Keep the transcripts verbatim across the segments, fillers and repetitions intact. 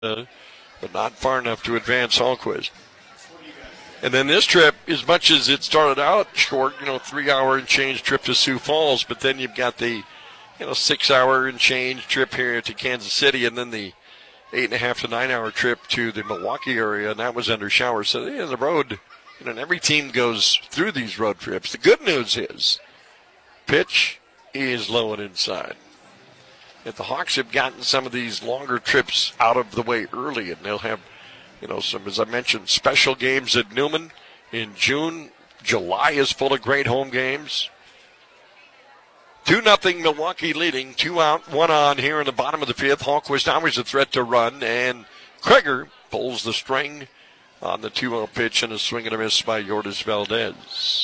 uh, but not far enough to advance Hallquist. And then this trip, as much as it started out short, you know, three-hour and change trip to Sioux Falls, but then you've got the, you know, six-hour and change trip here to Kansas City, and then the eight and a half to nine-hour trip to the Milwaukee area, and that was under showers. So yeah, the road, you know, and every team goes through these road trips. The good news is pitch is low and inside. If the Hawks have gotten some of these longer trips out of the way early, and they'll have, you know, some, as I mentioned, special games at Newman in June. July is full of great home games. two nothing Milwaukee leading. Two out, one on here in the bottom of the fifth. Hallquist always a threat to run, and Kreger pulls the string on the two oh pitch and a swing and a miss by Yordis Valdez.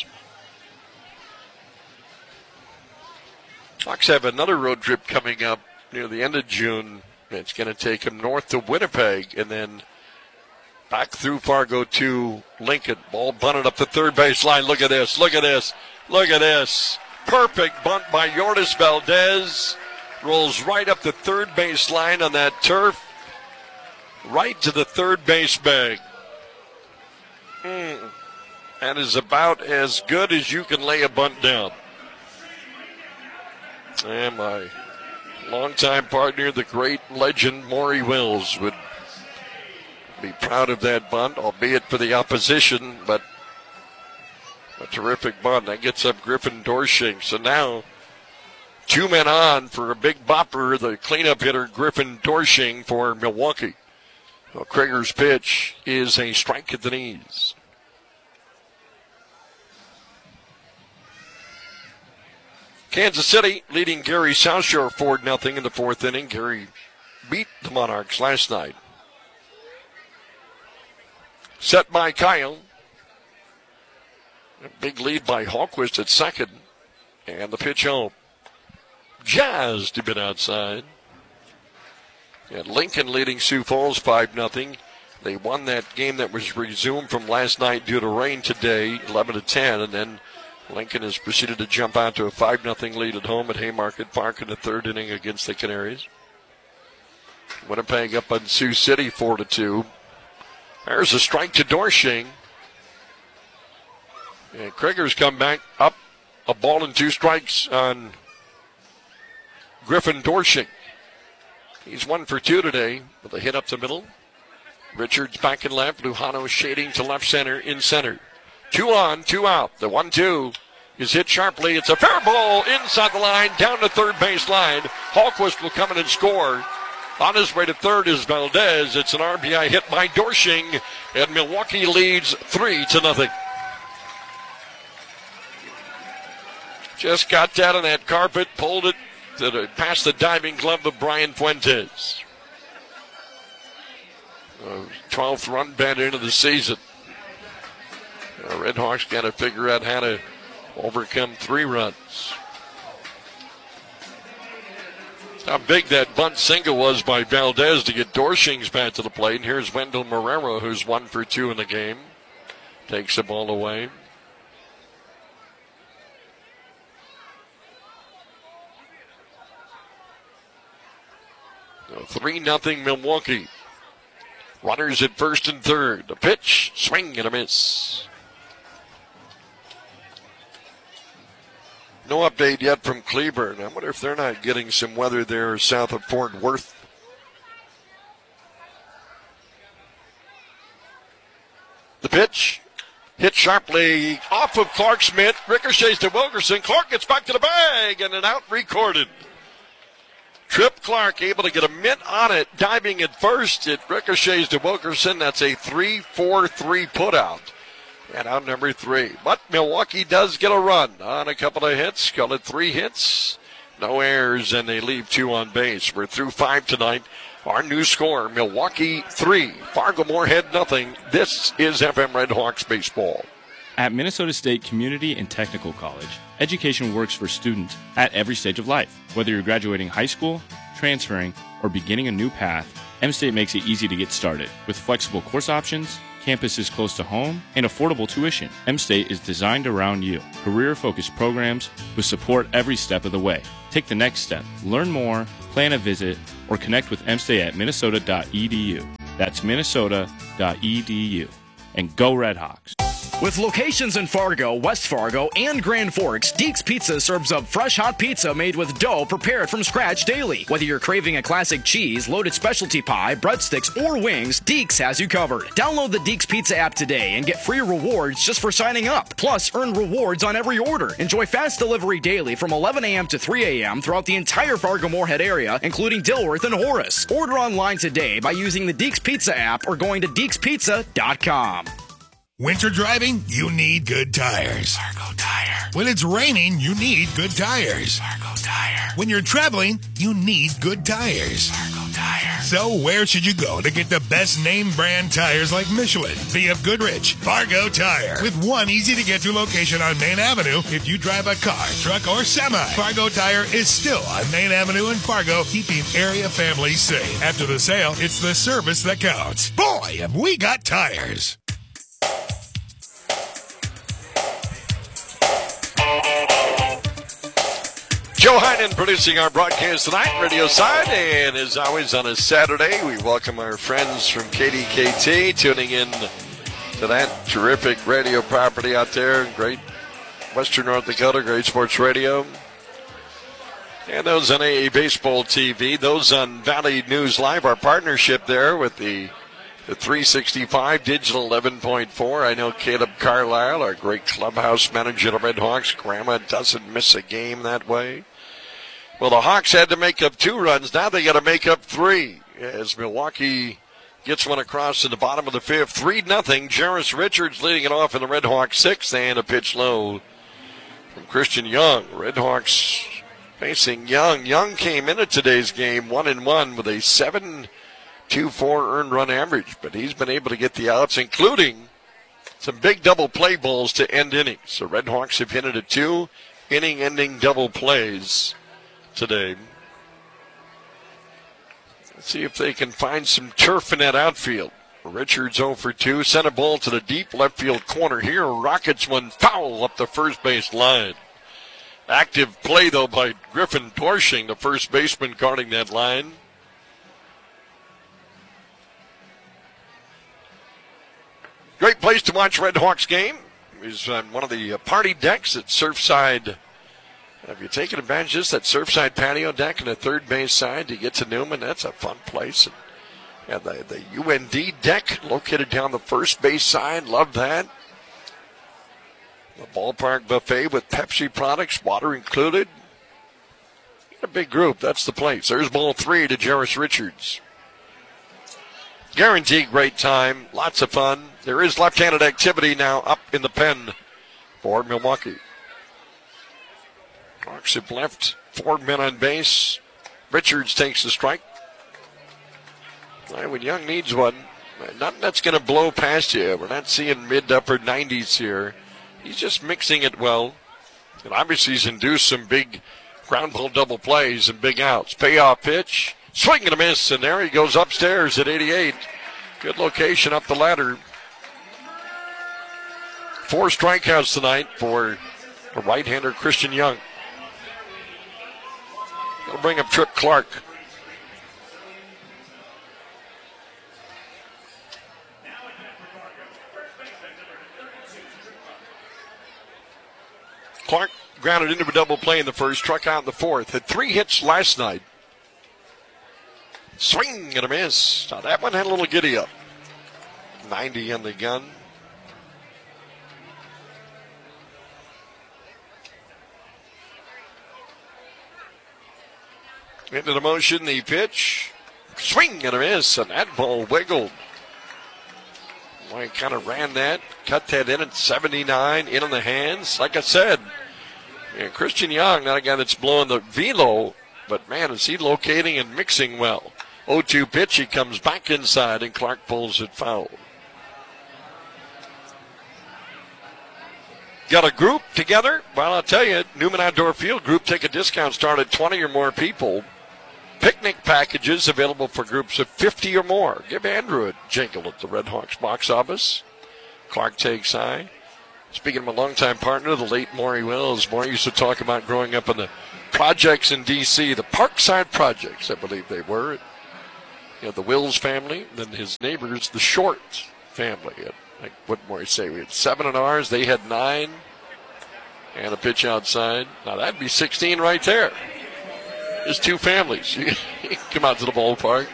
Hawks have another road trip coming up near the end of June. It's going to take them north to Winnipeg and then back through Fargo to Lincoln. Ball bunted up the third base line. Look at this. Look at this. Look at this. Perfect bunt by Yordis Valdez. Rolls right up the third base line on that turf. Right to the third base bag. Mm. That is about as good as you can lay a bunt down. And my longtime partner, the great legend Maury Wills, would be proud of that bunt, albeit for the opposition, but a terrific bunt. That gets up Griffin Dorsching. So now, two men on for a big bopper, the cleanup hitter, Griffin Dorsching for Milwaukee. So Kreger's pitch is a strike at the knees. Kansas City leading Gary South Shore four nothing in the fourth inning. Gary beat the Monarchs last night. Set by Kyle. A big lead by Hallquist at second. And the pitch home. Jazzed a bit outside. And Lincoln leading Sioux Falls five nothing. They won that game that was resumed from last night due to rain today, eleven to ten, and then Lincoln has proceeded to jump out to a five nothing lead at home at Haymarket Park in the third inning against the Canaries. Winnipeg up on Sioux City four to two. There's a strike to Dorsching. And Kreger's come back up a ball and two strikes on Griffin Dorsching. He's one for two today with a hit up the middle. Richards back and left. Lujano shading to left center in center. Two on, two out. The one two is hit sharply. It's a fair ball inside the line, down the third base line. Hallquist will come in and score. On his way to third is Valdez. It's an R B I hit by Dorsching, and Milwaukee leads three to nothing. Just got that on that carpet, pulled it to the, past the diving glove of Brian Fuentes. Uh, twelfth run bat into the season. Uh, Red Hawks got to figure out how to overcome three runs. How big that bunt single was by Valdez to get Dorsching's bat to the plate. And here's Wendell Marrero, who's one for two in the game. Takes the ball away. three nothing Milwaukee. Runners at first and third. A pitch, swing and a miss. No update yet from Cleburne. I wonder if they're not getting some weather there south of Fort Worth. The pitch hit sharply off of Clark's mitt. Ricochets to Wilkerson. Clark gets back to the bag and an out recorded. Trip Clark able to get a mitt on it, diving at first. It ricochets to Wilkerson. That's a three four three putout. And out number three. But Milwaukee does get a run on a couple of hits. Call it three hits. No errors, and they leave two on base. We're through five tonight. Our new score, Milwaukee three, Fargo Moorhead nothing. This is F M Red Hawks baseball. At Minnesota State Community and Technical College, education works for students at every stage of life. Whether you're graduating high school, transferring, or beginning a new path, M-State makes it easy to get started. With flexible course options, campuses close to home, and affordable tuition, M-State is designed around you. Career-focused programs with support every step of the way. Take the next step. Learn more plan a visit, or connect with M S T A at minnesota dot e d u. That's minnesota dot e d u. And go Red Hawks. With locations in Fargo, West Fargo, and Grand Forks, Deeks Pizza serves up fresh hot pizza made with dough prepared from scratch daily. Whether you're craving a classic cheese, loaded specialty pie, breadsticks, or wings, Deeks has you covered. Download the Deeks Pizza app today and get free rewards just for signing up. Plus, earn rewards on every order. Enjoy fast delivery daily from eleven a.m. to three a.m. throughout the entire Fargo-Moorhead area, including Dilworth and Horace. Order online today by using the Deeks Pizza app or going to deeks pizza dot com. Winter driving, you need good tires. Fargo Tire. When it's raining, you need good tires. Fargo Tire. When you're traveling, you need good tires. Fargo Tire. So where should you go to get the best name brand tires like Michelin, B F Goodrich, Fargo Tire? With one easy-to-get-to location on Main Avenue, if you drive a car, truck, or semi, Fargo Tire is still on Main Avenue in Fargo, keeping area families safe. After the sale, it's the service that counts. Boy, have we got tires. Joe Heinen producing our broadcast tonight, radio side, and as always on a Saturday, we welcome our friends from K D K T tuning in to that terrific radio property out there, great Western North Dakota, great sports radio. And those on A A Baseball T V, those on Valley News Live, our partnership there with the, the three sixty-five Digital eleven point four. I know Caleb Carlisle, our great clubhouse manager of the Red Hawks. Grandma doesn't miss a game that way. Well, the Hawks had to make up two runs. Now they got to make up three as Milwaukee gets one across in the bottom of the fifth. three nothing. Jarris Richards leading it off in the Red Hawks sixth, and a pitch low from Christian Young. Red Hawks facing Young. Young came into today's game one and one with a seven point two four earned run average, but he's been able to get the outs, including some big double play balls to end innings. So Red Hawks have hit it at two inning-ending double plays today. Let's see if they can find some turf in that outfield. Richards oh for two. Sent a ball to the deep left field corner here. Rockets one foul up the first base line. Active play, though, by Griffin Torshing, the first baseman guarding that line. Great place to watch Red Hawks game. Is on one of the party decks at Surfside. Have you taken advantage of this, that Surfside patio deck on the third base side to get to Newman? That's a fun place. And, yeah, the, the U N D deck located down the first base side. Love that. The ballpark buffet with Pepsi products, water included. A big group. That's the place. There's ball three to Jarris Richards. Guaranteed great time. Lots of fun. There is left-handed activity now up in the pen for Milwaukee. Hawks have left four men on base. Richards takes the strike. When Young needs one, nothing that's going to blow past you. We're not seeing mid-upper nineties here. He's just mixing it well. And obviously he's induced some big ground ball double plays and big outs. Payoff pitch. Swing and a miss. And there he goes upstairs at eighty-eight. Good location up the ladder. Four strikeouts tonight for the right-hander Christian Young. They'll bring up Trip Clark. Clark grounded into a double play in the first, struck out in the fourth. Had three hits last night. Swing and a miss. Now that one had a little giddy up. ninety on the gun. Into the motion, the pitch. Swing and a miss, and that ball wiggled. Boy, kind of ran that, cut that in at seventy-nine, in on the hands. Like I said, yeah, Christian Young, not a guy that's blowing the velo, but man, is he locating and mixing well. oh two pitch, he comes back inside, and Clark pulls it foul. Got a group together? Well, I'll tell you, Newman Outdoor Field Group, take a discount, start at twenty or more people. Picnic packages available for groups of fifty or more. Give Andrew a jingle at the Red Hawks box office. Clark takes high. Speaking of a longtime partner, the late Maury Wells. Maury used to talk about growing up in the projects in D C, the Parkside Projects, I believe they were. You know, the Wills family, then his neighbors, the Short family. And, like, what more I say? We had seven in ours, they had nine, and a pitch outside. Now that'd be sixteen right there. There's two families. You can come out to the ballpark.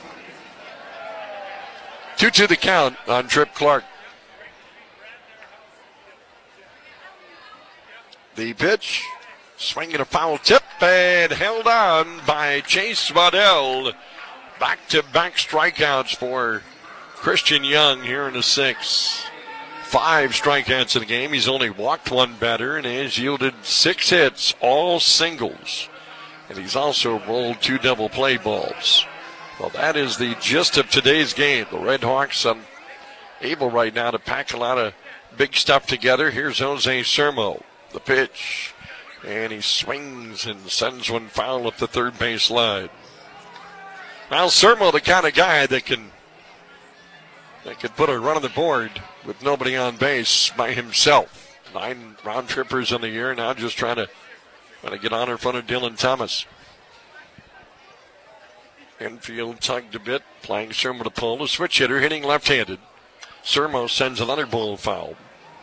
two two the count on Trip Clark. The pitch, swinging a foul tip, and held on by Chase Waddell. Back-to-back strikeouts for Christian Young here in the sixth. Five strikeouts in the game. He's only walked one batter and has yielded six hits, all singles. And he's also rolled two double play balls. Well, that is the gist of today's game. The Red Hawks um, able right now to pack a lot of big stuff together. Here's Jose Sermo. The pitch, and he swings and sends one foul up the third base line. Now Sermo, the kind of guy that can that can put a run on the board with nobody on base by himself. Nine round trippers in the year, now just trying to trying to get on in front of Dylan Thomas. Infield tugged a bit, playing Sermo to pull. A switch hitter hitting left-handed. Sermo sends another ball foul.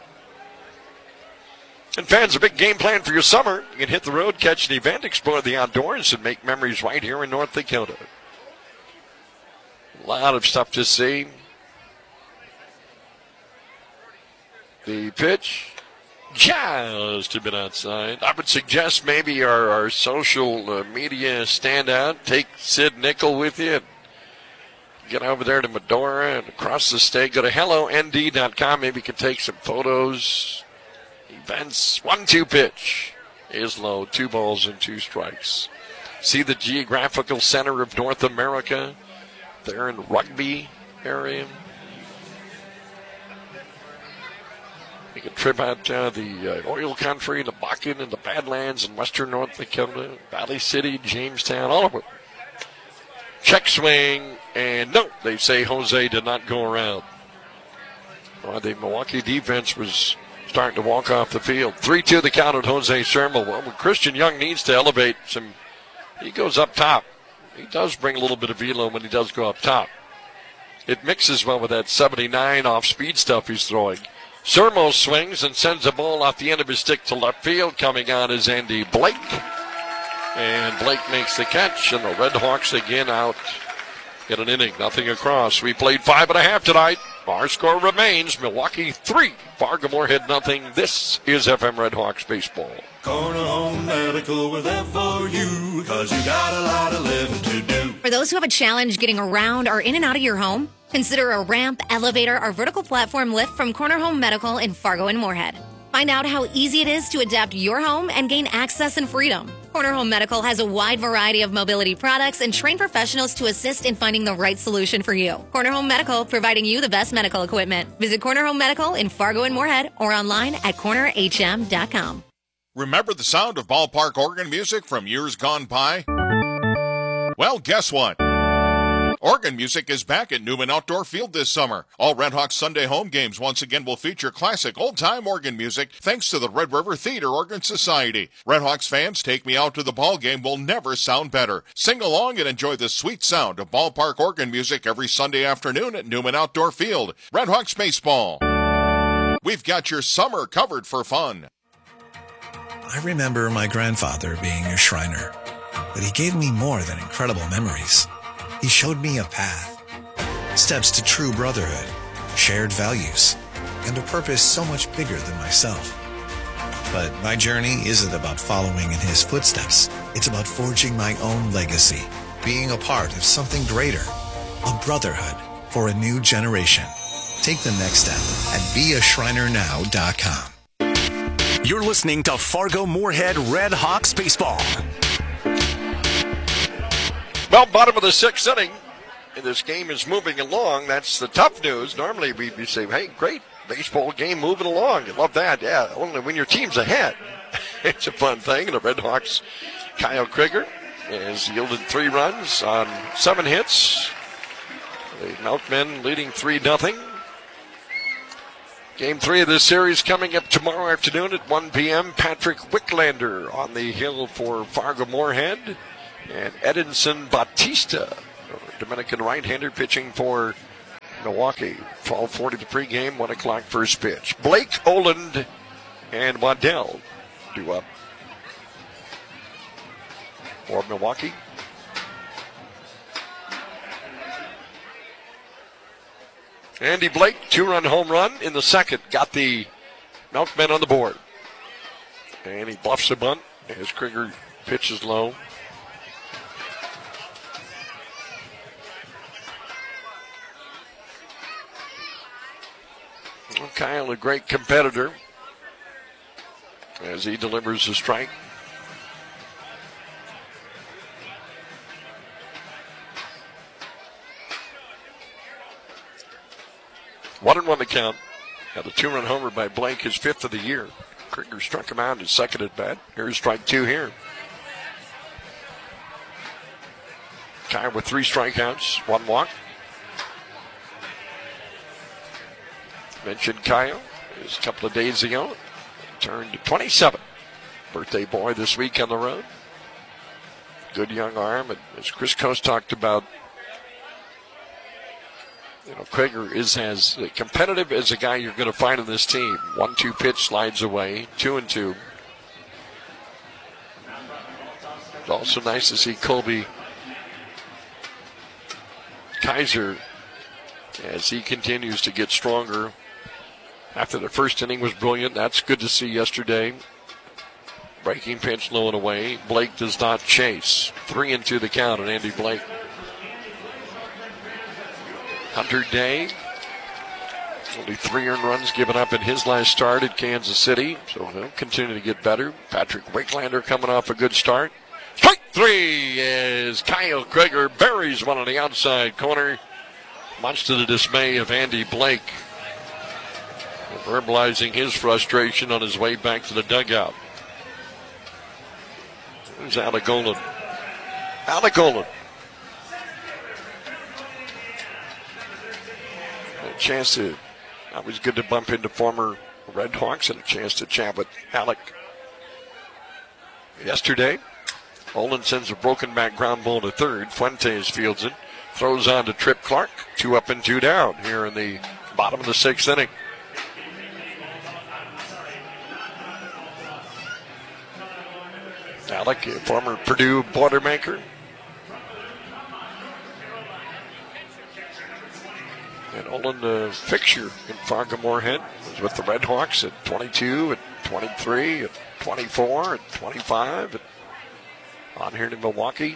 And fans, a big game plan for your summer. You can hit the road, catch an event, explore the outdoors, and make memories right here in North Dakota. A lot of stuff to see. The pitch, just a bit outside. I would suggest maybe our, our social uh, media standout. Take Sid Nickel with you. Get over there to Medora and across the state. Go to hello N D dot com. Maybe you can take some photos. Events, one two pitch is low, two balls and two strikes. See the geographical center of North America there in Rugby area. You can trip out uh, the uh, oil country, the Bakken and the Badlands in western North Dakota, Valley City, Jamestown, all of it. Check swing, and no, they say Jose did not go around. Well, the Milwaukee defense was starting to walk off the field. three two the count at Jose Sermo. Well, Christian Young needs to elevate some. He goes up top. He does bring a little bit of velo when he does go up top. It mixes well with that seventy-nine off-speed stuff he's throwing. Sermo swings and sends a ball off the end of his stick to left field. Coming on is Andy Blake. And Blake makes the catch, and the Red Hawks again out in an inning. Nothing across. We played five and a half tonight. Our score remains Milwaukee three, Fargo-Moorhead nothing. This is F M Red Hawks baseball. Corner Home Medical, we're there for you, cause you got a lot of living to do. For those who have a challenge getting around or in and out of your home, consider a ramp, elevator, or vertical platform lift from Corner Home Medical in Fargo and Moorhead. Find out how easy it is to adapt your home and gain access and freedom. Corner Home Medical has a wide variety of mobility products and trained professionals to assist in finding the right solution for you. Corner Home Medical, providing you the best medical equipment. Visit Corner Home Medical in Fargo and Moorhead or online at corner h m dot com. Remember the sound of ballpark organ music from years gone by? Well, guess what? Organ music is back at Newman Outdoor Field this summer. All Red Hawks Sunday home games once again will feature classic old-time organ music thanks to the Red River Theater Organ Society. Red Hawks fans, Take Me Out to the Ball Game will never sound better. Sing along and enjoy the sweet sound of ballpark organ music every Sunday afternoon at Newman Outdoor Field. Red Hawks baseball. We've got your summer covered for fun. I remember my grandfather being a Shriner, but he gave me more than incredible memories. He showed me a path, steps to true brotherhood, shared values, and a purpose so much bigger than myself. But my journey isn't about following in his footsteps. It's about forging my own legacy, being a part of something greater, a brotherhood for a new generation. Take the next step at be a shriner now dot com. You're listening to Fargo Moorhead Red Hawks baseball. Well, bottom of the sixth inning, and this game is moving along. That's the tough news. Normally we'd be saying, hey, great baseball game moving along. You love that. Yeah, only when your team's ahead. It's a fun thing. And the Red Hawks, Kyle Krieger, has yielded three runs on seven hits. The Milkmen leading three nothing. Game three of this series coming up tomorrow afternoon at one p.m. Patrick Wicklander on the hill for Fargo-Moorhead. And Edinson Batista, Dominican right-hander, pitching for Milwaukee. twelve forty the pregame, one o'clock first pitch. Blake Oland and Waddell due up for Milwaukee. Andy Blake, two-run home run in the second, got the Milkmen on the board. And he bluffs a bunt as Krieger pitches low. Well, Kyle, a great competitor as he delivers a strike. One and one to count. Got a two-run homer by Blake, his fifth of the year. Krieger struck him out in his second at bat. Here's strike two here. Kyle with three strikeouts, one walk. Mentioned Kyle is a couple of days ago. Turned twenty-seven. Birthday boy this week on the road. Good young arm. And as Chris Coase talked about, you know, Krieger is as competitive as a guy you're going to find in this team. One two pitch slides away, two and two. It's also nice to see Colby Kaiser as he continues to get stronger. After the first inning was brilliant, that's good to see yesterday. Breaking pitch low and away. Blake does not chase. Three and two the count on Andy Blake. Hunter Day, only three earned runs given up in his last start at Kansas City, so he'll continue to get better. Patrick Wicklander coming off a good start. Strike three as Kyle Krieger buries one on the outside corner, much to the dismay of Andy Blake, verbalizing his frustration on his way back to the dugout. There's Alec Golan. Alec Golan. A chance to, always good to bump into former Red Hawks and a chance to chat with Alec yesterday. Olin sends a broken back ground ball to third. Fuentes fields it. Throws on to Trip Clark. Two up and two down here in the bottom of the sixth inning. Alec, a former Purdue Boilermaker. And Olin, the fixture in Fargo-Moorhead, was with the Red Hawks at twenty-two, at twenty-three, at twenty-four, at twenty-five, and on here to Milwaukee.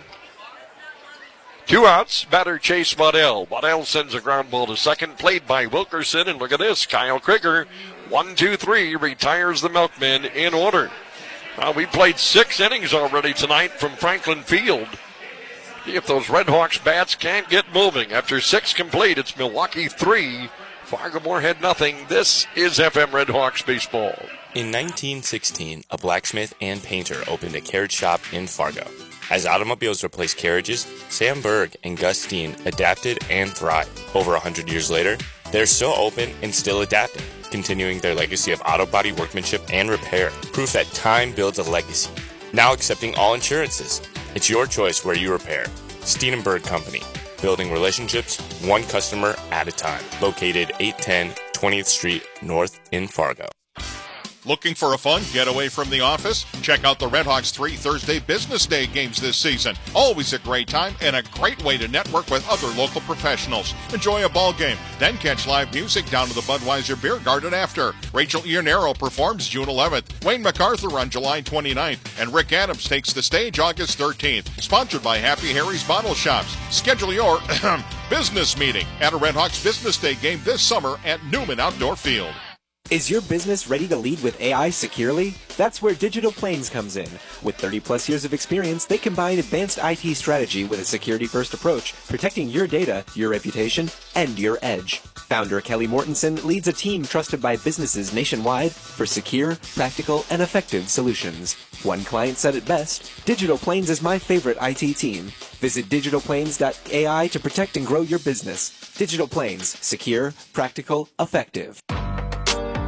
Two outs, batter Chase Waddell. Waddell sends a ground ball to second, played by Wilkerson, and look at this, Kyle Krieger, one, two, three, retires the Milkmen in order. Now, we played six innings already tonight from Franklin Field. See if those Red Hawks bats can't get moving. After six complete, it's Milwaukee three, Fargo-Moorhead nothing. This is F M Red Hawks baseball. In nineteen sixteen, a blacksmith and painter opened a carriage shop in Fargo. As automobiles replaced carriages, Sam Berg and Gus Steen adapted and thrived. Over one hundred years later, they're still open and still adapting, continuing their legacy of auto body workmanship and repair. Proof that time builds a legacy. Now accepting all insurances. It's your choice where you repair. Steen and Berg Company. Building relationships, one customer at a time. Located eight ten twentieth Street North in Fargo. Looking for a fun getaway from the office? Check out the Red Hawks three Thursday Business Day games this season. Always a great time and a great way to network with other local professionals. Enjoy a ball game, then catch live music down to the Budweiser Beer Garden after. Rachel Iannero performs June eleventh, Wayne MacArthur on July twenty-ninth, and Rick Adams takes the stage August thirteenth. Sponsored by Happy Harry's Bottle Shops. Schedule your business meeting at a Red Hawks Business Day game this summer at Newman Outdoor Field. Is your business ready to lead with A I securely? That's where Digital Plains comes in. With thirty plus years of experience, they combine advanced I T strategy with a security-first approach, protecting your data, your reputation, and your edge. Founder Kelly Mortensen leads a team trusted by businesses nationwide for secure, practical, and effective solutions. One client said it best, Digital Plains is my favorite I T team. Visit digital plains dot A I to protect and grow your business. Digital Plains, secure, practical, effective.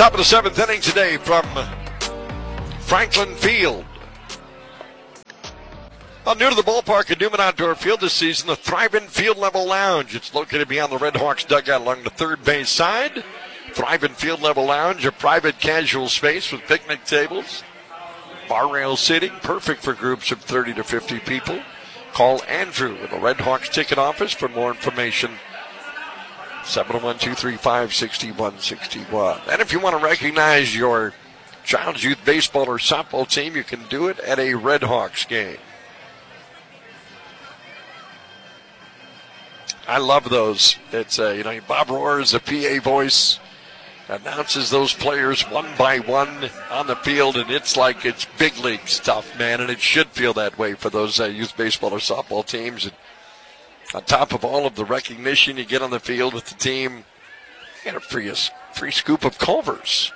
Top of the seventh inning today from Franklin Field. Well, new to the ballpark at Newman Outdoor Field this season, the Thrivent Field Level Lounge. It's located beyond the Red Hawks dugout along the third base side. Thrivent Field Level Lounge, a private casual space with picnic tables, bar rail seating, perfect for groups of thirty to fifty people. Call Andrew at the Red Hawks ticket office for more information. seven oh one, two three five, six one six one. And if you want to recognize your child's youth baseball or softball team, you can do it at a Red Hawks game. I love those. It's uh, you know, Bob Rohr is a P A voice, announces those players one by one on the field, and it's like it's big league stuff, man, and it should feel that way for those uh, youth baseball or softball teams. And on top of all of the recognition you get on the field with the team, you get a free, a free scoop of Culver's.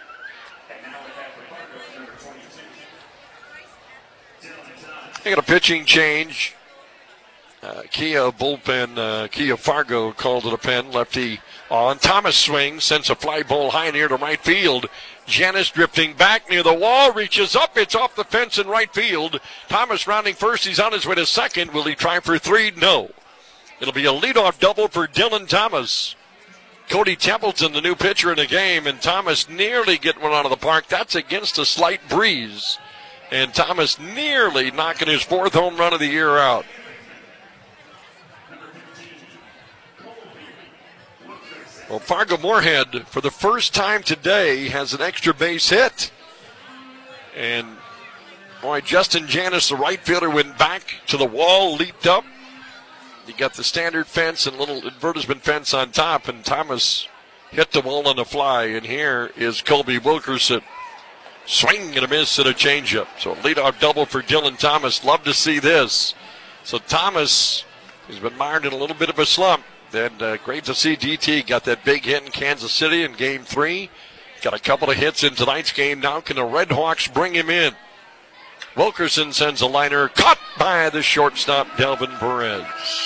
You got a pitching change. Uh, Kia bullpen, uh, Kia Fargo called it a pen. Lefty on. Thomas swings, sends a fly ball high near to right field. Janis drifting back near the wall, reaches up. It's off the fence in right field. Thomas rounding first. He's on his way to second. Will he try for three? No. It'll be a leadoff double for Dylan Thomas. Cody Templeton, the new pitcher in the game, and Thomas nearly getting one out of the park. That's against a slight breeze. And Thomas nearly knocking his fourth home run of the year out. Well, Fargo Moorhead, for the first time today, has an extra base hit. And, boy, Justin Janis, the right fielder, went back to the wall, leaped up. You got the standard fence and little advertisement fence on top, and Thomas hit the wall on the fly. And here is Colby Wilkerson. Swing and a miss and a changeup. So a leadoff double for Dylan Thomas. Love to see this. So Thomas has been mired in a little bit of a slump. Then uh, great to see D T got that big hit in Kansas City in game three. Got a couple of hits in tonight's game. Now can the Red Hawks bring him in? Wilkerson sends a liner caught by the shortstop, Delvin Perez.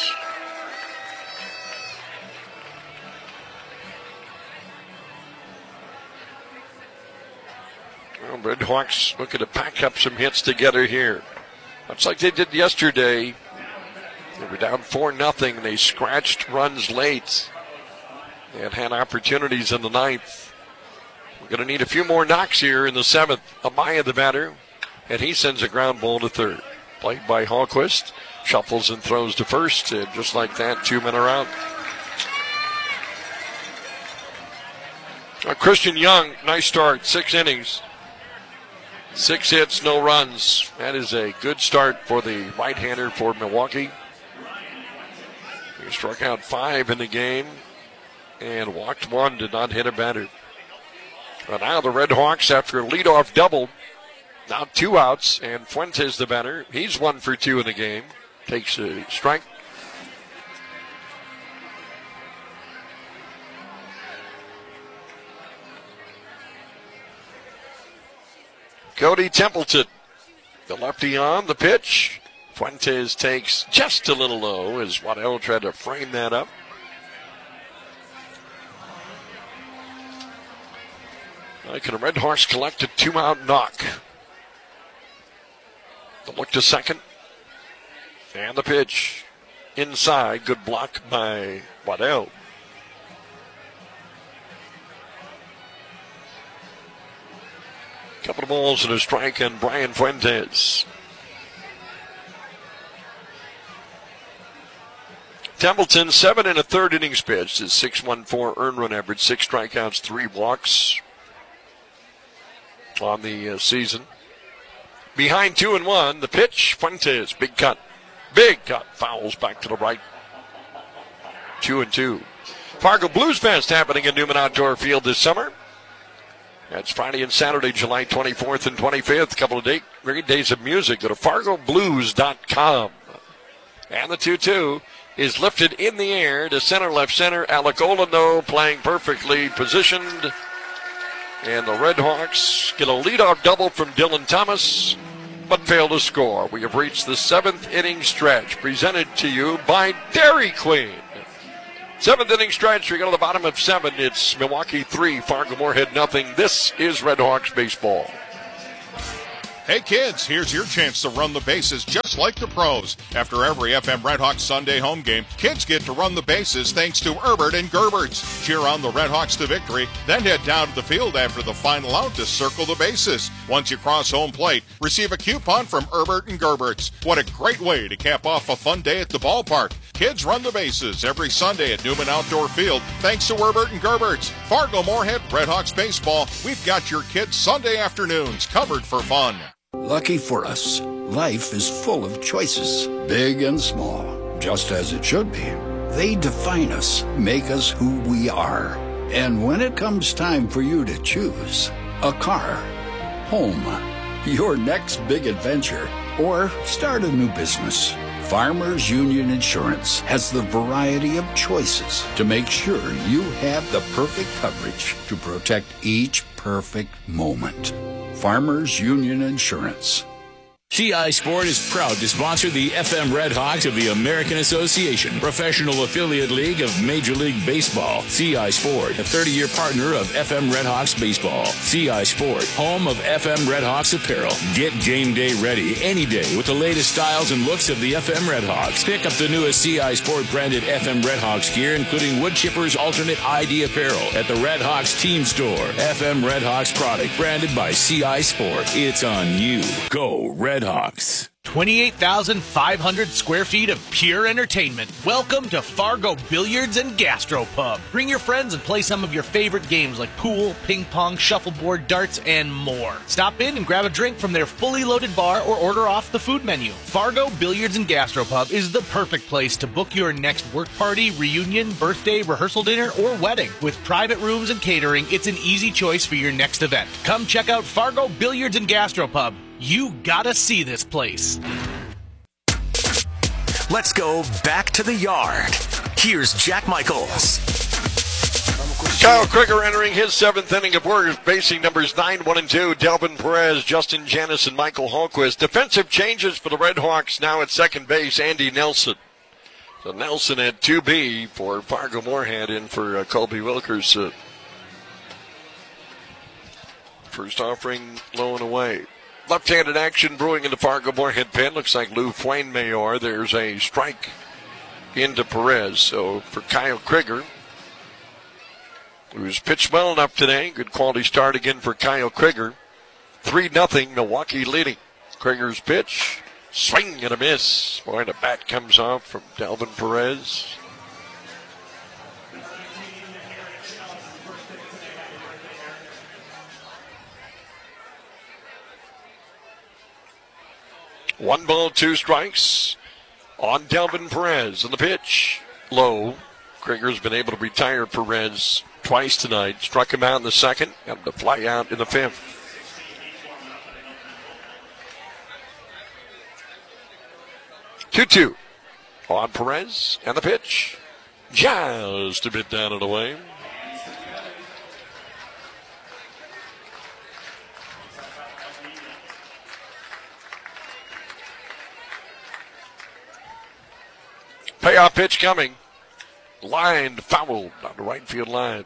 Well, Red Hawks looking to pack up some hits together here. Much like they did yesterday. They were down four nothing. They scratched runs late and had opportunities in the ninth. We're going to need a few more knocks here in the seventh. Amaya the batter, and he sends a ground ball to third. Played by Hallquist. Shuffles and throws to first, and just like that, two men are out. Uh, Christian Young, nice start, six innings. Six hits, no runs. That is a good start for the right-hander for Milwaukee. He struck out five in the game and walked one, did not hit a batter. But now the Red Hawks, after a leadoff double, now two outs, and Fuentes the batter. He's one for two in the game. Takes a strike. Cody Templeton, the lefty on the pitch. Fuentes takes just a little low as Waddell tried to frame that up. Like a Red Hawks collect a two-out knock. The look to second. And the pitch inside. Good block by Waddell. Couple of balls and a strike on Brian Fuentes. Templeton, seven and a third innings pitched. His six one four earned run average, six strikeouts, three walks on the uh, season. Behind two and one, the pitch, Fuentes, big cut. Big cut, fouls back to the right. Two and two. Fargo Blues Fest happening in Newman Outdoor Field this summer. That's Friday and Saturday, July twenty-fourth and twenty-fifth. A couple of day, great days of music. Go to fargo blues dot com. And the two two is lifted in the air to center, left center. Alec Olano playing perfectly positioned. And the Red Hawks get a leadoff double from Dylan Thomas, but fail to score. We have reached the seventh inning stretch, presented to you by Dairy Queen. Seventh inning stretch. We go to the bottom of seven. It's Milwaukee three, Fargo Moorhead nothing. This is Red Hawks baseball. Hey kids, here's your chance to run the bases just like the pros. After every F M Red Hawks Sunday home game, kids get to run the bases thanks to Herbert and Gerberts. Cheer on the Red Hawks to victory, then head down to the field after the final out to circle the bases. Once you cross home plate, receive a coupon from Herbert and Gerberts. What a great way to cap off a fun day at the ballpark. Kids run the bases every Sunday at Newman Outdoor Field thanks to Herbert and Gerberts. Fargo Moorhead Red Hawks baseball, we've got your kids' Sunday afternoons covered for fun. Lucky for us, life is full of choices, big and small, just as it should be. They define us, make us who we are. And when it comes time for you to choose a car, home, your next big adventure, or start a new business, Farmers Union Insurance has the variety of choices to make sure you have the perfect coverage to protect each perfect moment. Farmers Union Insurance. C I Sport is proud to sponsor the F M Red Hawks of the American Association, professional affiliate league of Major League Baseball. C I Sport, a thirty-year partner of F M Red Hawks baseball. C I Sport, home of F M Red Hawks apparel. Get game day ready any day with the latest styles and looks of the F M Red Hawks. Pick up the newest C I Sport branded F M Red Hawks gear, including Wood Chipper's alternate I D apparel at the Red Hawks team store. F M Red Hawks product branded by C I Sport. It's on you. Go Red Hawks. twenty-eight thousand five hundred square feet of pure entertainment. Welcome to Fargo Billiards and Gastropub. Bring your friends and play some of your favorite games like pool, ping pong, shuffleboard, darts, and more. Stop in and grab a drink from their fully loaded bar or order off the food menu. Fargo Billiards and Gastropub is the perfect place to book your next work party, reunion, birthday, rehearsal dinner, or wedding. With private rooms and catering, it's an easy choice for your next event. Come check out Fargo Billiards and Gastropub. You gotta see this place. Let's go back to the yard. Here's Jack Michaels. Kyle Krieger entering his seventh inning of work, facing numbers nine, one, and two, Delvin Perez, Justin Janis, and Michael Hallquist. Defensive changes for the Red Hawks now at second base, Andy Nelson. So Nelson at two B for Fargo Moorhead, in for uh, Colby Wilkerson. First offering low and away. Left-handed action brewing in the Fargo Moorhead pen. Looks like Lou Fuenmayor. There's a strike into Perez. So for Kyle Krieger, who's pitched well enough today. Good quality start again for Kyle Krieger. three nothing, Milwaukee leading. Krieger's pitch. Swing and a miss. Boy, the bat comes off from Delvin Perez. One ball, two strikes on Delvin Perez. And the pitch, low. Krieger's been able to retire Perez twice tonight. Struck him out in the second, got him to fly out in the fifth. two two on Perez. And the pitch, just a bit down and away. Payoff pitch coming. Lined, fouled on the right field line.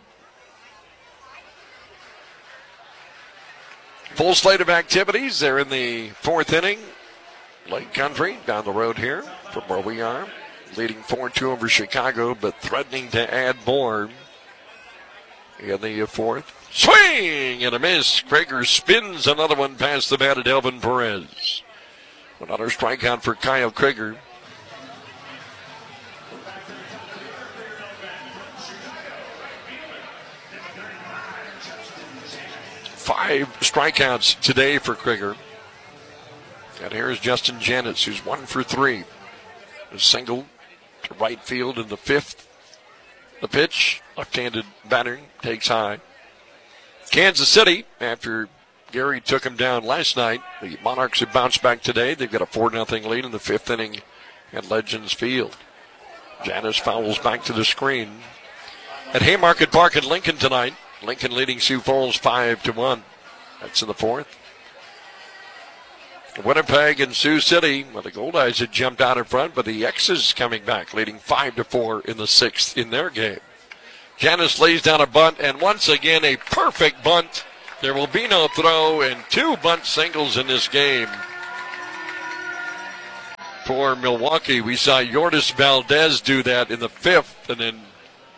Full slate of activities. They're in the fourth inning. Lake Country down the road here from where we are. Leading four two over Chicago, but threatening to add more in the fourth. Swing and a miss. Krieger spins another one past the bat of Delvin Perez. Another strikeout for Kyle Krieger. Five strikeouts today for Krieger. And here's Justin Janis, who's one for three. A single to right field in the fifth. The pitch, left-handed batter, takes high. Kansas City, after Gary took him down last night, the Monarchs have bounced back today. They've got a four nothing lead in the fifth inning at Legends Field. Janis fouls back to the screen. At Haymarket Park in Lincoln tonight, Lincoln leading Sioux Falls five to one. That's in the fourth. Winnipeg and Sioux City, well, the Goldeyes had jumped out in front, but the X's coming back, leading five to four in the sixth in their game. Janice lays down a bunt, and once again a perfect bunt. There will be no throw, and two bunt singles in this game. For Milwaukee, we saw Yordis Valdez do that in the fifth, and then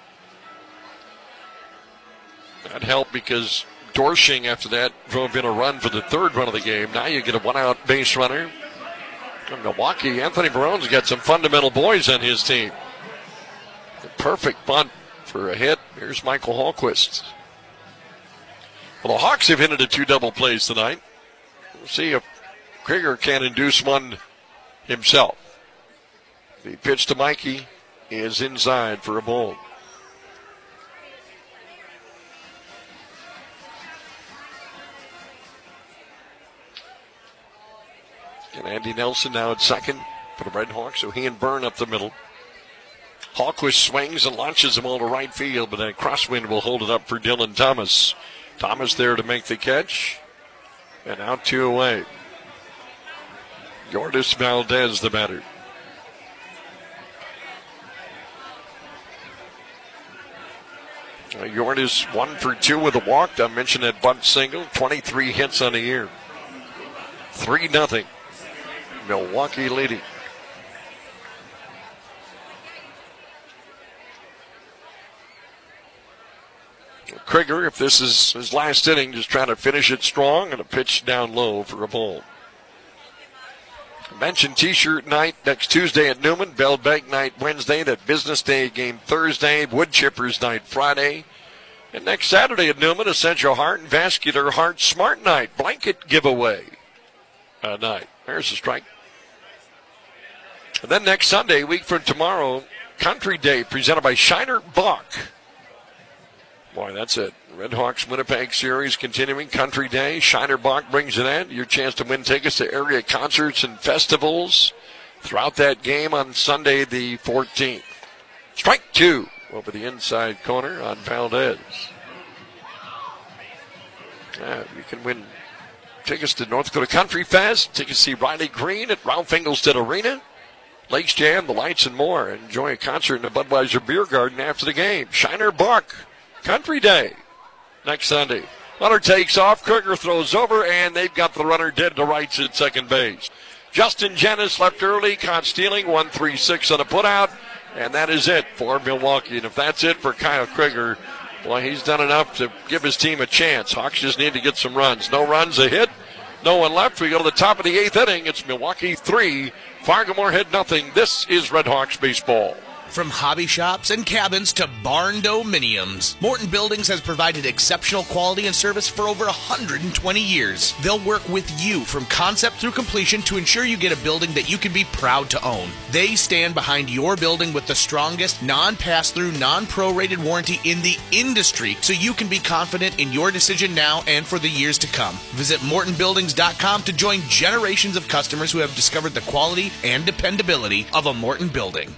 that helped because Dorsching after that drove in a run for the third run of the game. Now you get a one-out base runner. From Milwaukee, Anthony Barone's got some fundamental boys on his team. The perfect bunt for a hit. Here's Michael Hallquist. Well, the Hawks have hinted at two double plays tonight. We'll see if Krieger can induce one himself. The pitch to Mikey is inside for a ball. And Andy Nelson now at second for the Red Hawks, so he and Byrne up the middle. Hallquist swings and launches them all to right field, but that crosswind will hold it up for Dylan Thomas. Thomas there to make the catch, and out two away. Yordis Valdez the batter. Uh, Yordis one for two with a walk. I mentioned that bunt single, twenty-three hits on the year. three nothing. Milwaukee leading. Krieger, if this is his last inning, just trying to finish it strong, and a pitch down low for a ball. I mentioned T-shirt night next Tuesday at Newman, Bell Bank night Wednesday, that Business Day game Thursday, Wood Chippers night Friday, and next Saturday at Newman, Essential Heart and Vascular Heart Smart Night, blanket giveaway uh, night. There's a strike. And then next Sunday, a week from tomorrow, Country Day presented by Shiner Bach. Boy, that's it. Red Hawks Winnipeg series continuing. Country Day. Shiner Bach brings it in. Your chance to win tickets to area concerts and festivals throughout that game on Sunday the fourteenth. Strike two over the inside corner on Valdez. Yeah, you can win tickets to North Dakota Country Fest. Tickets to see Riley Green at Ralph Engelstad Arena. Lakes Jam, the lights, and more. Enjoy a concert in the Budweiser Beer Garden after the game. Shiner Bach, Country Day, next Sunday. Runner takes off, Krieger throws over, and they've got the runner dead to rights at second base. Justin Jennings left early, caught stealing, one three six on a putout, and that is it for Milwaukee. And if that's it for Kyle Krieger, boy, he's done enough to give his team a chance. Hawks just need to get some runs. No runs, a hit. No one left. We go to the top of the eighth inning. It's Milwaukee three, Fargo Moorhead nothing. This is Red Hawks baseball. From hobby shops and cabins to barn dominiums, Morton Buildings has provided exceptional quality and service for over one hundred twenty years. They'll work with you from concept through completion to ensure you get a building that you can be proud to own. They stand behind your building with the strongest non-pass-through, non-prorated warranty in the industry, so you can be confident in your decision now and for the years to come. Visit Morton Buildings dot com to join generations of customers who have discovered the quality and dependability of a Morton building.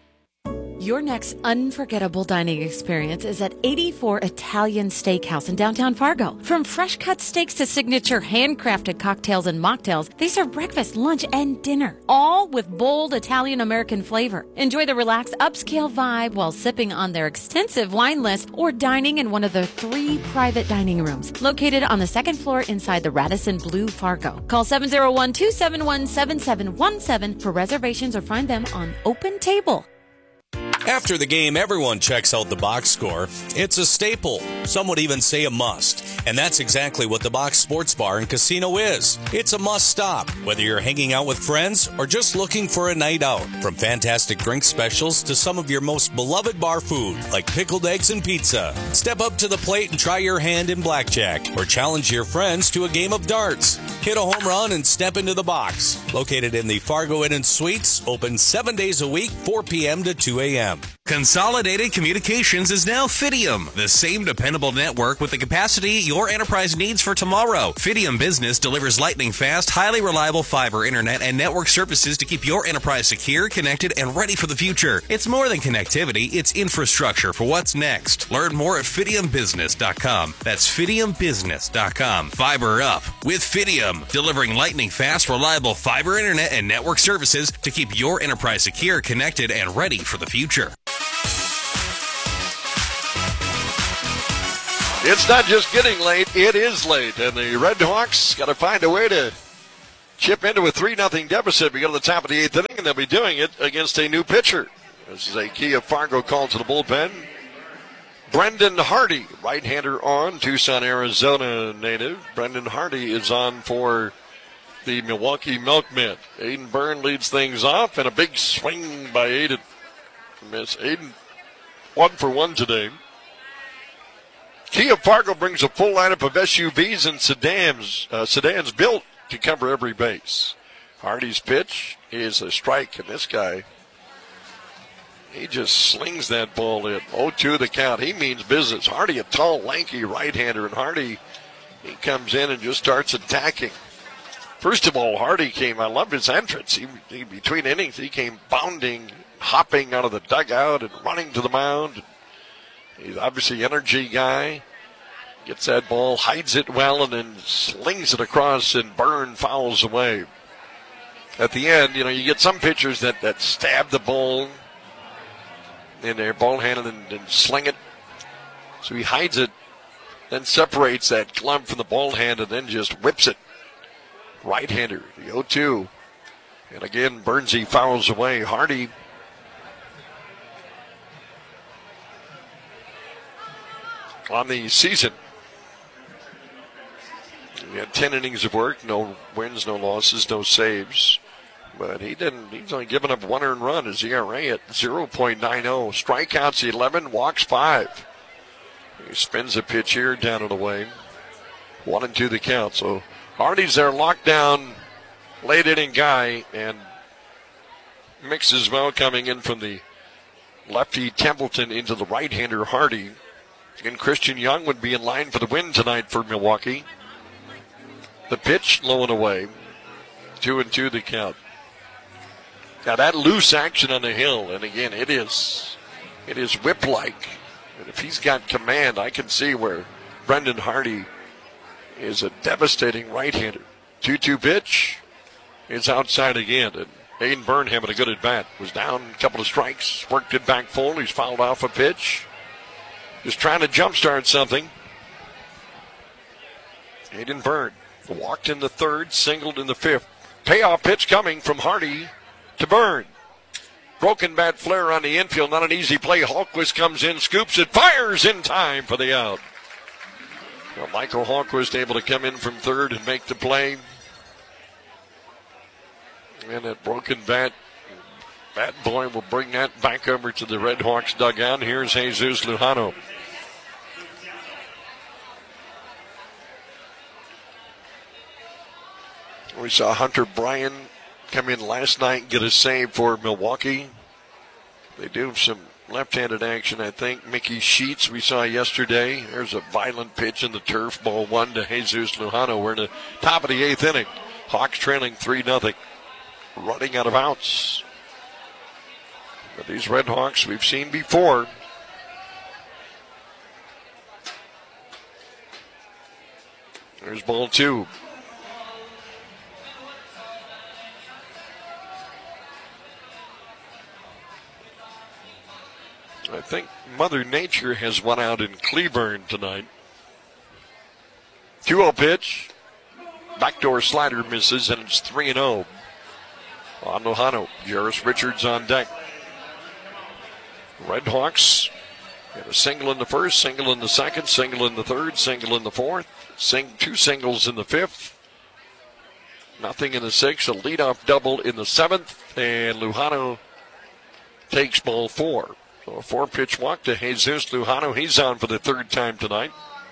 Your next unforgettable dining experience is at eighty-four Italian Steakhouse in downtown Fargo. From fresh cut steaks to signature handcrafted cocktails and mocktails, they serve breakfast, lunch, and dinner, all with bold Italian-American flavor. Enjoy the relaxed upscale vibe while sipping on their extensive wine list or dining in one of their three private dining rooms located on the second floor inside the Radisson Blu Fargo. Call seven oh one, two seven one, seven seven one seven for reservations or find them on Open Table. After the game, everyone checks out the box score. It's a staple. Some would even say a must. And that's exactly what the Box Sports Bar and Casino is. It's a must stop, whether you're hanging out with friends or just looking for a night out. From fantastic drink specials to some of your most beloved bar food, like pickled eggs and pizza. Step up to the plate and try your hand in blackjack, or challenge your friends to a game of darts. Hit a home run and step into the box. Located in the Fargo Inn and Suites, open seven days a week, four p.m. to two a.m. Consolidated Communications is now Fidium, the same dependable network with the capacity your enterprise needs for tomorrow. Fidium Business delivers lightning-fast, highly reliable fiber internet and network services to keep your enterprise secure, connected, and ready for the future. It's more than connectivity, it's infrastructure for what's next. Learn more at fidium business dot com. That's fidium business dot com. Fiber up with Fidium, delivering lightning-fast, reliable fiber internet and network services to keep your enterprise secure, connected, and ready for the future. It's not just getting late, it is late. And the Red Hawks got to find a way to chip into a three nothing deficit. We go to the top of the eighth inning, and they'll be doing it against a new pitcher. This is a Kia Fargo call to the bullpen. Brendan Hardy, right-hander on, Tucson, Arizona native. Brendan Hardy is on for the Milwaukee Milkmen. Aiden Byrne leads things off, and a big swing by Aiden. Miss Aiden, one for one today. Kia Fargo brings a full lineup of S U Vs and sedans, uh, sedans built to cover every base. Hardy's pitch is a strike, and this guy, he just slings that ball in. oh two the count. He means business. Hardy, a tall, lanky right-hander, and Hardy, he comes in and just starts attacking. First of all, Hardy came, I love his entrance. He, he between innings, he came bounding, hopping out of the dugout and running to the mound. He's obviously an energy guy. Gets that ball, hides it well, and then slings it across, and Byrne fouls away. At the end, you know, you get some pitchers that, that stab the ball in their ball hand and, and sling it. So he hides it, then separates that glove from the ball hand, and then just whips it. Right-hander, the oh two. And again, Burnsy fouls away. Hardy on the season, he had ten innings of work, no wins, no losses, no saves. But he didn't, he's only given up one earned run. His E R A at zero point nine oh. Strikeouts eleven, walks five. He spins a pitch here, down and away. One and two the count. So Hardy's their lockdown late inning guy, and mixes well coming in from the lefty Templeton into the right-hander Hardy. And Christian Young would be in line for the win tonight for Milwaukee. The pitch low and away. Two and two the count. Now that loose action on the hill, and again, it is it is whip-like. And if he's got command, I can see where Brendan Hardy is a devastating right-hander. two two pitch is outside again. And Aiden Byrne having a good at-bat. Was down a couple of strikes, worked it back full. He's fouled off a pitch. Just trying to jumpstart something. Aiden Byrne walked in the third, singled in the fifth. Payoff pitch coming from Hardy to Byrne. Broken bat flare on the infield, not an easy play. Hallquist comes in, scoops it, fires in time for the out. Well, Michael Hallquist able to come in from third and make the play. And that broken bat, bat boy will bring that back over to the Red Hawks dugout. Here's Jesus Lujano. We saw Hunter Bryan come in last night and get a save for Milwaukee. They do have some left-handed action, I think. Mickey Sheets we saw yesterday. There's a violent pitch in the turf. Ball one to Jesus Lujano. We're in the top of the eighth inning. Hawks trailing three nothing. Running out of outs. But these Red Hawks we've seen before. There's ball two. I think Mother Nature has won out in Cleburne tonight. two oh pitch. Backdoor slider misses, and it's three and oh. On Lujano. Jarris Richards on deck. Red Hawks had a single in the first, single in the second, single in the third, single in the fourth, sing, two singles in the fifth. Nothing in the sixth. A leadoff double in the seventh, and Lujano takes ball four. So a four-pitch walk to Jesus Lujano. He's on for the third time tonight.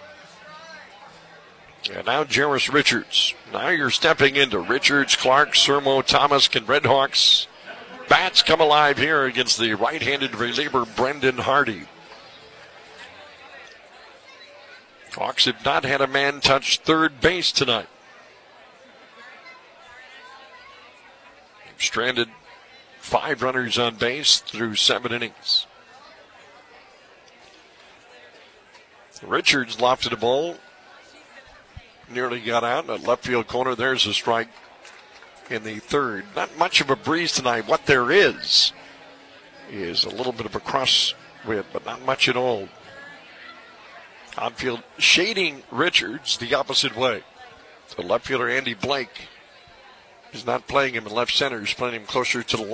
And now Jarris Richards. Now you're stepping into Richards, Clark, Sermo, Thomas. Can Red Hawks bats come alive here against the right-handed reliever Brendan Hardy. Hawks have not had a man touch third base tonight. Stranded five runners on base through seven innings. Richards lofted a ball. Nearly got out in the left field corner. There's a strike in the third. Not much of a breeze tonight. What there is is a little bit of a cross wind, but not much at all. Outfield shading Richards the opposite way. The left fielder Andy Blake is not playing him in left center. He's playing him closer to the